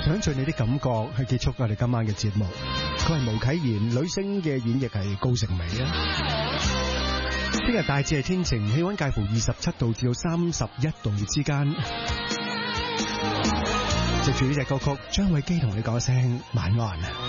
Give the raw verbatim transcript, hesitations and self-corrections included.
想盡你的感覺去結束我哋今晚嘅節目。佢係巫啟賢，女聲嘅演繹係高成美啊。聽日大致係天晴，氣溫介乎二十七度至到三十一度之間。藉住呢隻歌曲，張偉基同你講一聲晚安。